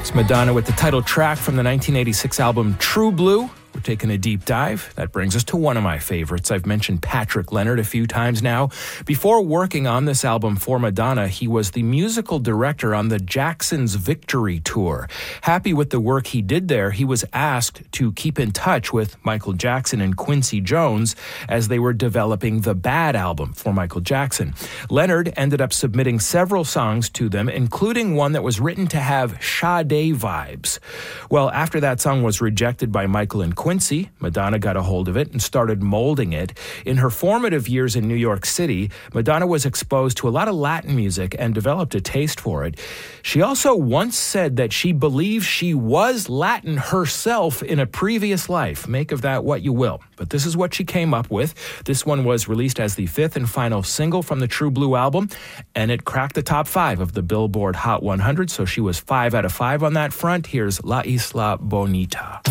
Madonna with the title track from the 1986 album True Blue. We're taking a deep dive. That brings us to one of my favorites. I've mentioned Patrick Leonard a few times now. Before working on this album for Madonna, he was the musical director on the Jackson's Victory Tour. Happy with the work he did there, he was asked to keep in touch with Michael Jackson and Quincy Jones as they were developing the Bad album for Michael Jackson. Leonard ended up submitting several songs to them, including one that was written to have Sade vibes. Well, after that song was rejected by Michael and Quincy, Madonna got a hold of it and started molding it. In her formative years in New York City, Madonna was exposed to a lot of Latin music and developed a taste for it. She also once said that she believes she was Latin herself in a previous life. Make of that what you will. But this is what she came up with. This one was released as the fifth and final single from the True Blue album, and it cracked the top 5 of the Billboard Hot 100, so she was 5 out of 5 on that front. Here's La Isla Bonita.